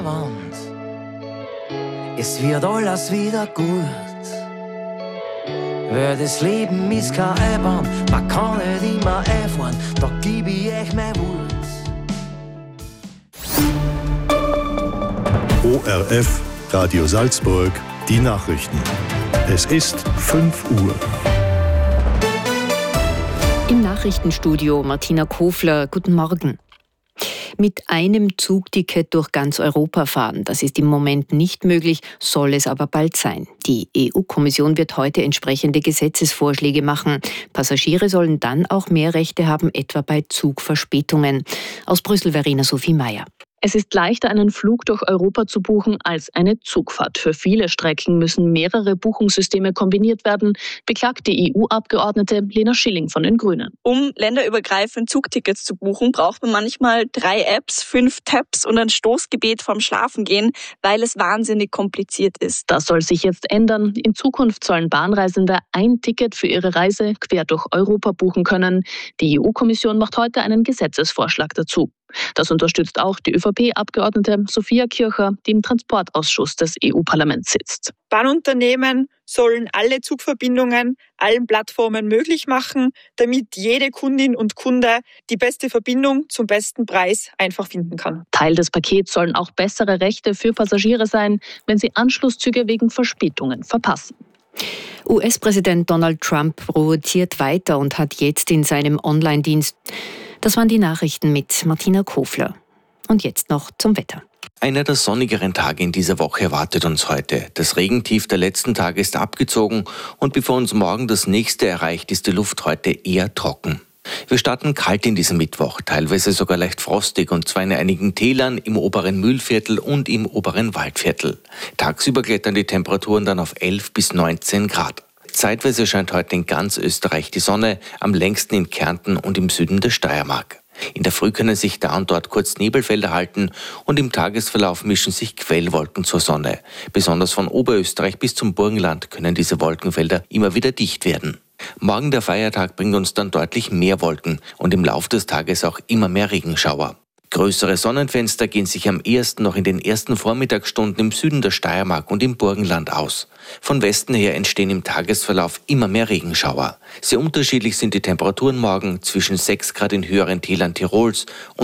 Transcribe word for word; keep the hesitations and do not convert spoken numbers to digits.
Wand. Es wird alles wieder gut. Weil das Leben ist kein Eibahn, man kann nicht immer einfahren, da gib ich euch mein Wort. O R F, Radio Salzburg, die Nachrichten. Es ist fünf Uhr. Im Nachrichtenstudio Martina Kofler, guten Morgen. Mit einem Zugticket durch ganz Europa fahren, das ist im Moment nicht möglich, soll es aber bald sein. Die E U-Kommission wird heute entsprechende Gesetzesvorschläge machen. Passagiere sollen dann auch mehr Rechte haben, etwa bei Zugverspätungen. Aus Brüssel Verena Sophie Meyer. Es ist leichter, einen Flug durch Europa zu buchen, als eine Zugfahrt. Für viele Strecken müssen mehrere Buchungssysteme kombiniert werden, beklagt die E U-Abgeordnete Lena Schilling von den Grünen. Um länderübergreifend Zugtickets zu buchen, braucht man manchmal drei Apps, fünf Tabs und ein Stoßgebet vorm Schlafengehen, weil es wahnsinnig kompliziert ist. Das soll sich jetzt ändern. In Zukunft sollen Bahnreisende ein Ticket für ihre Reise quer durch Europa buchen können. Die E U-Kommission macht heute einen Gesetzesvorschlag dazu. Das unterstützt auch die ÖVP-Abgeordnete Sophia Kircher, die im Transportausschuss des E U-Parlaments sitzt. Bahnunternehmen sollen alle Zugverbindungen allen Plattformen möglich machen, damit jede Kundin und Kunde die beste Verbindung zum besten Preis einfach finden kann. Teil des Pakets sollen auch bessere Rechte für Passagiere sein, wenn sie Anschlusszüge wegen Verspätungen verpassen. U S-Präsident Donald Trump provoziert weiter und hat jetzt in seinem Online-Dienst. Das waren die Nachrichten mit Martina Kofler. Und jetzt noch zum Wetter. Einer der sonnigeren Tage in dieser Woche erwartet uns heute. Das Regentief der letzten Tage ist abgezogen und bevor uns morgen das nächste erreicht, ist die Luft heute eher trocken. Wir starten kalt in diesem Mittwoch, teilweise sogar leicht frostig und zwar in einigen Tälern im oberen Mühlviertel und im oberen Waldviertel. Tagsüber klettern die Temperaturen dann auf elf bis neunzehn Grad. Zeitweise scheint heute in ganz Österreich die Sonne, am längsten in Kärnten und im Süden der Steiermark. In der Früh können sich da und dort kurz Nebelfelder halten und im Tagesverlauf mischen sich Quellwolken zur Sonne. Besonders von Oberösterreich bis zum Burgenland können diese Wolkenfelder immer wieder dicht werden. Morgen der Feiertag bringt uns dann deutlich mehr Wolken und im Laufe des Tages auch immer mehr Regenschauer. Größere Sonnenfenster gehen sich am ehesten noch in den ersten Vormittagsstunden im Süden der Steiermark und im Burgenland aus. Von Westen her entstehen im Tagesverlauf immer mehr Regenschauer. Sehr unterschiedlich sind die Temperaturen morgen zwischen sechs Grad in höheren Tälern Tirols und